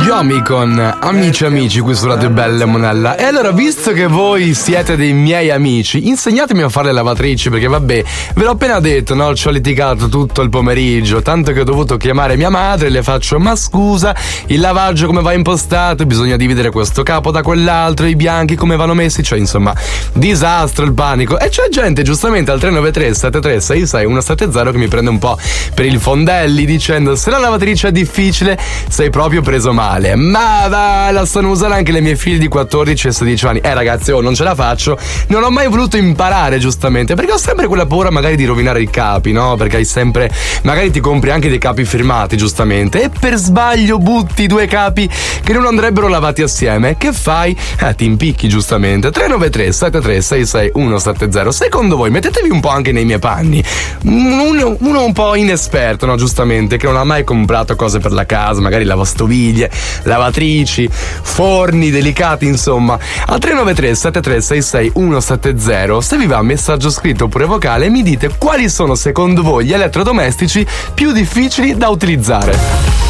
Yomi con Amici qui su Radio Belle Monella. E allora, visto che voi siete dei miei amici, insegnatemi a fare le lavatrici, perché vabbè, ve l'ho appena detto, no? Ci ho litigato tutto il pomeriggio, tanto che ho dovuto chiamare mia madre e le faccio: ma scusa, il lavaggio come va impostato? Bisogna dividere questo capo da quell'altro, i bianchi come vanno messi, cioè insomma, disastro, il panico. E c'è gente giustamente al 393 73 66 170 che mi prende un po' per il fondelli dicendo: se la lavatrice è difficile sei proprio preso male. Ma va, la sanno usare anche le mie figlie di 14 e 16 anni. Ragazzi, non ce la faccio. Non ho mai voluto imparare, giustamente, perché ho sempre quella paura magari di rovinare i capi, no? Perché hai sempre, magari ti compri anche dei capi firmati, giustamente, e per sbaglio butti due capi che non andrebbero lavati assieme. Che fai? Ti impicchi, giustamente. 393 73 66 170. Secondo voi, mettetevi un po' anche nei miei panni. Uno un po' inesperto, no? Giustamente, che non ha mai comprato cose per la casa, magari lavastoviglie, lavatrici, forni delicati, insomma. Al 393 73 66 170, se vi va messaggio scritto oppure vocale, mi dite quali sono secondo voi gli elettrodomestici più difficili da utilizzare.